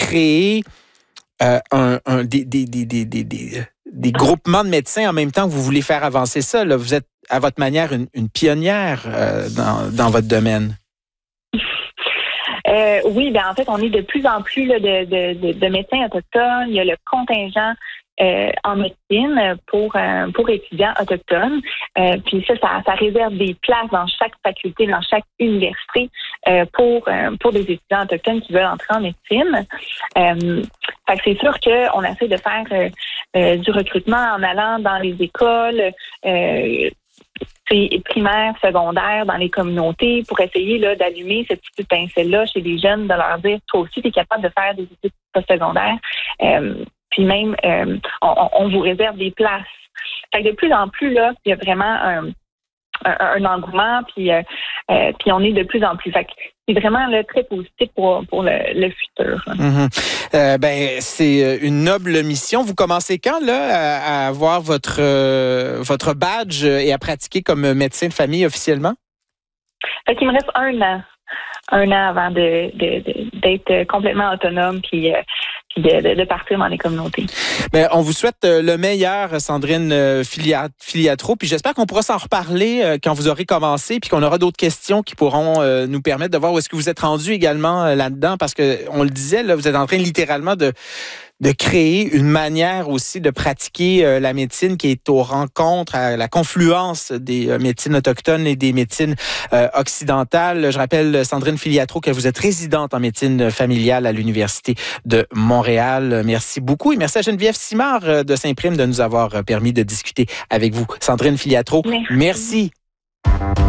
créer des groupements de médecins en même temps que vous voulez faire avancer ça. Là. Vous êtes, à votre manière, une pionnière dans votre domaine. Oui, en fait, on est de plus en plus là, de médecins autochtones. Il y a le contingent en médecine pour étudiants autochtones. Puis ça réserve des places dans chaque faculté, dans chaque université pour des étudiants autochtones qui veulent entrer en médecine. Fait que c'est sûr qu'on essaie de faire du recrutement en allant dans les écoles primaires, secondaires, dans les communautés, pour essayer là, d'allumer cette petite étincelle-là chez les jeunes, de leur dire, toi aussi, tu es capable de faire des études postsecondaires. Puis même, on vous réserve des places. Fait que de plus en plus, là, il y a vraiment un engouement, puis on est de plus en plus. Fait que c'est vraiment là, très positif pour le futur. Mm-hmm. C'est une noble mission. Vous commencez quand là à avoir votre badge et à pratiquer comme médecin de famille officiellement? Fait qu'il me reste un an avant d'être complètement autonome puis de partir dans les communautés. On vous souhaite le meilleur, Sandrine Filiatro, puis j'espère qu'on pourra s'en reparler quand vous aurez commencé, puis qu'on aura d'autres questions qui pourront nous permettre de voir où est-ce que vous êtes rendu également là-dedans, parce que on le disait, là, vous êtes en train littéralement de créer une manière aussi de pratiquer la médecine qui est aux rencontres, à la confluence des médecines autochtones et des médecines occidentales. Je rappelle, Sandrine Filiatro, que vous êtes résidente en médecine familiale à l'Université de Montréal. Merci beaucoup et merci à Geneviève Simard de Saint-Prime de nous avoir permis de discuter avec vous. Sandrine Filiatro, merci.